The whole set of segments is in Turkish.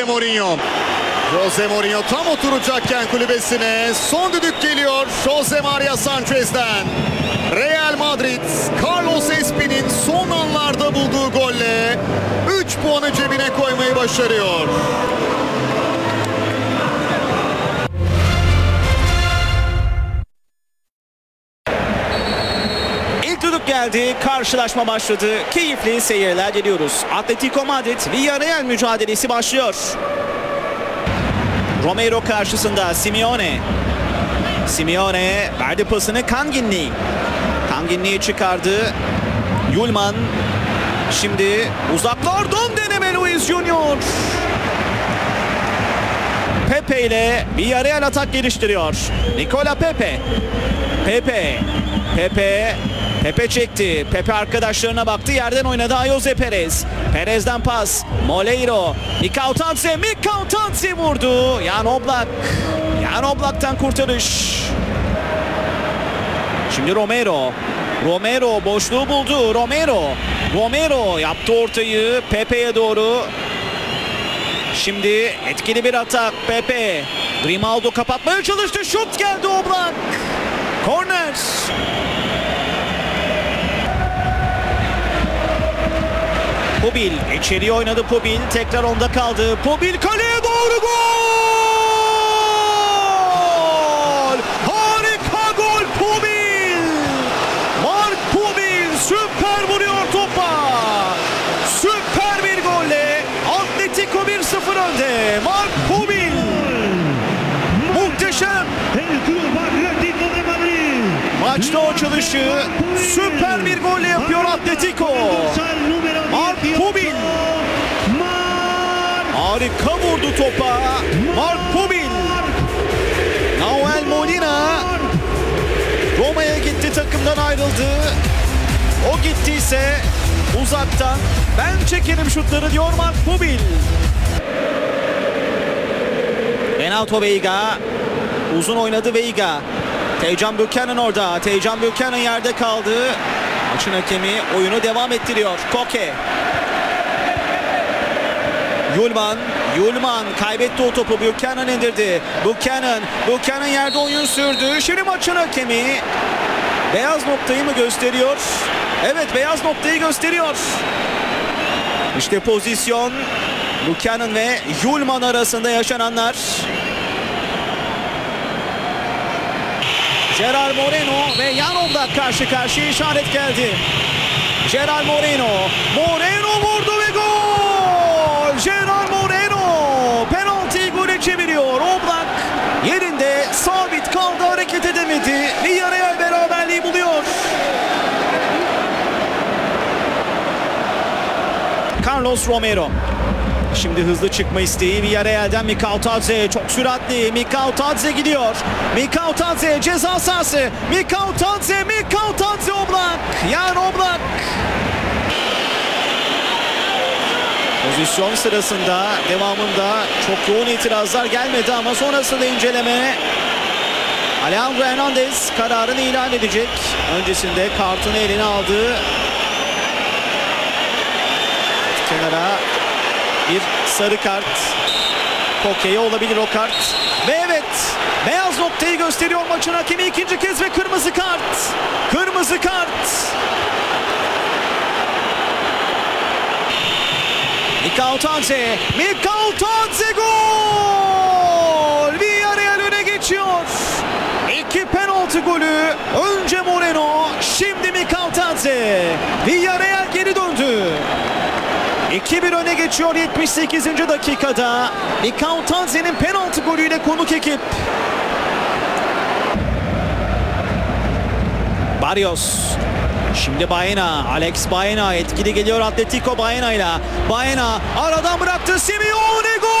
Jose Mourinho. Jose Mourinho tam oturacakken kulübesine son düdük geliyor Jose Maria Sanchez'den. Real Madrid, Carlos Espin'in son anlarda bulduğu golle 3 puanı cebine koymayı başarıyor. İlk düdük geldi, karşılaşma başladı. Keyifli seyirler diliyoruz. Atletico Madrid, Villarreal mücadelesi başlıyor. Romero karşısında Simeone. Simeone verdi pasını Kanginli. Kanginli'yi çıkardı. Yulman. Şimdi uzaklardan deneme Luis Junior. Pepe ile Villarreal atak geliştiriyor. Nicola Pepe. Pepe çekti. Pepe arkadaşlarına baktı. Yerden oynadı Jose Perez. Perez'den pas. Moleiro. Mikau Tanse vurdu. Jan Oblak. Jan Oblak'tan kurtarış. Şimdi Romero boşluğu buldu. Romero yaptı ortayı Pepe'ye doğru. Şimdi etkili bir atak. Pepe. Grimaldo kapatmaya çalıştı. Şut geldi Oblak. Korner. Pubil içeriye oynadı Pubil. Tekrar onda kaldı. Pubil kaleye doğru gol! Harika gol Pubil! Mark Pubil süper vuruyor topa. Süper bir golle Atletico 1-0 önde. Mark Pubil. Muhteşem. Maçta o çalışı süper bir golle yapıyor Atletico. Mark Pubil. Harika vurdu topa. Mark Pubil. Nahuel Molina. Roma'ya gitti, takımdan ayrıldı. O gittiyse uzaktan ben çekerim şutları diyor Mark Pubil. Renato Veiga. Uzun oynadı Veiga. Tejan Buchanan orada. Tejan Buchanan yerde kaldı. Maçın hakemi oyunu devam ettiriyor. Koke. Yulman kaybetti o topu. Buchanan indirdi. Buchanan yerde oyun sürdü. Şimdi maçın hakemi beyaz noktayı mı gösteriyor? Evet, beyaz noktayı gösteriyor. İşte pozisyon. Buchanan ve Yulman arasında yaşananlar. Gerard Moreno ve Jan Oblak karşı karşıya, işaret geldi. Gerard Moreno vurdu ve gol! Gerard Moreno penaltıyı gole çeviriyor. Oblak yerinde sabit kaldı, hareket edemedi. Villarreal beraberliği buluyor. Carlos Romero. Şimdi hızlı çıkma isteği Villarreal'den. Mikau Tadze çok süratli. Mikau Tadze gidiyor. Mikau Tadze ceza sahası. Mikau Tadze Oblak. Jan Oblak. Pozisyon sırasında devamında çok yoğun itirazlar gelmedi ama sonrasında inceleme. Alejandro Hernandez kararını ilan edecek. Öncesinde kartını eline aldı. Kenara bir sarı kart. Koke'ye olabilir o kart. Ve evet, beyaz noktayı gösteriyor maçın hakemi ikinci kez ve kırmızı kart. Mikau Tadze gol! Villarreal öne geçiyor. İki penaltı golü. Önce Moreno, şimdi Mikau Tadze. Villarreal geri döndü. 2-1 öne geçiyor 78. dakikada. Mikau Tadze'nin penaltı golüyle konuk ekip. Barrios. Şimdi Baena. Alex Baena etkili geliyor Atletico Baena'yla. Baena aradan bıraktı. Simeone gol!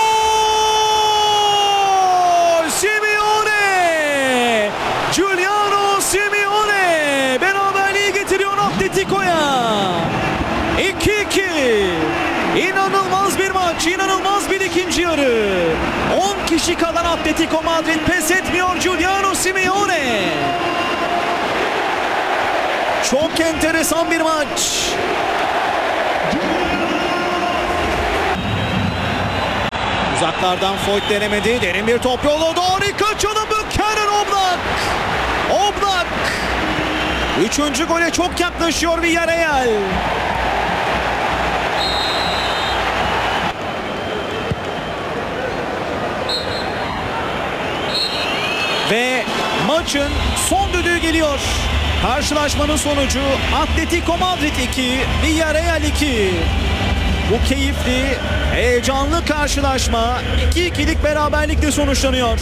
Simeone! Giuliano Simeone beraberliği getiriyor Atletico'ya. 2-2. İnanılmaz bir maç, inanılmaz bir ikinci yarı. 10 kişi kalan Atletico Madrid pes etmiyor. Giuliano Simeone. Çok enteresan bir maç. Uzaklardan Foyt denemedi. Derin bir top yolladı. Harika çalım Kenan Oblak. Oblak. 3. gole çok yaklaşıyor Villarreal. Ve maçın son düdüğü geliyor. Karşılaşmanın sonucu Atletico Madrid 2, Villarreal 2. Bu keyifli, heyecanlı karşılaşma 2-2'lik beraberlikle sonuçlanıyor.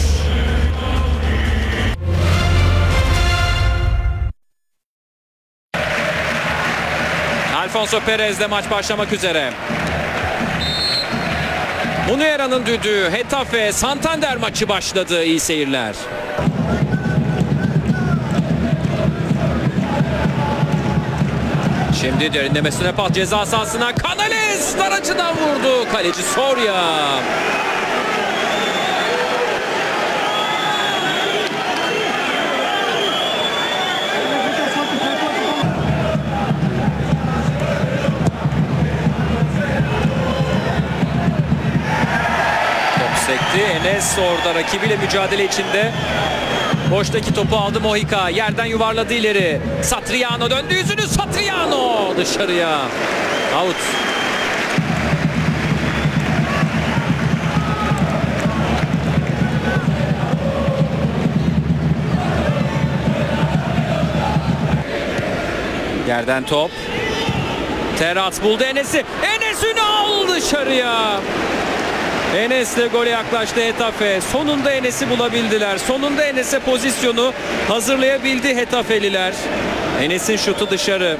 Alfonso Perez'de maç başlamak üzere. Muniera'nın düdüğü, Getafe Santander maçı başladı. İyi seyirler. Şimdi derinlemesine pas ceza sahasına. Canales dar açıdan vurdu. Kaleci Soria. Top sekti. Enes orada rakibiyle mücadele içinde. Boştaki topu aldı Mojica. Yerden yuvarladı ileri. Satriano döndü yüzünü. Satriano dışarıya. Out. Yerden top. Terats buldu Enes'i. Enes Ünal dışarıya. Enes'le gole yaklaştı Getafe. Sonunda Enes'i bulabildiler. Sonunda Enes'e pozisyonu hazırlayabildi Getafeliler. Enes'in şutu dışarı.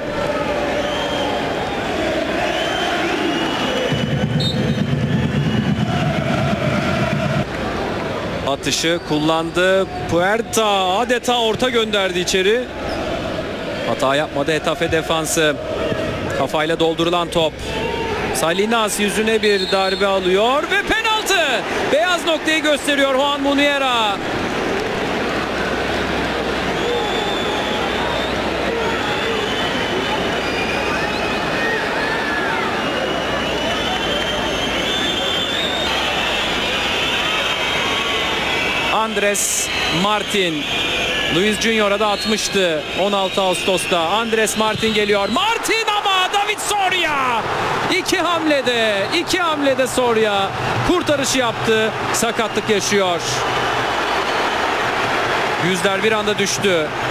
Atışı kullandı. Puerta adeta orta gönderdi içeri. Hata yapmadı Getafe defansı. Kafayla doldurulan top. Salinas yüzüne bir darbe alıyor ve penaltı. Beyaz noktayı gösteriyor Juan Muniera. Andres Martin. Luis Junior'a da atmıştı 16 Ağustos'ta. Andres Martin geliyor. Martin ama David Soria. İki hamlede Soria kurtarışı yaptı. Sakatlık yaşıyor. Yüzler bir anda düştü.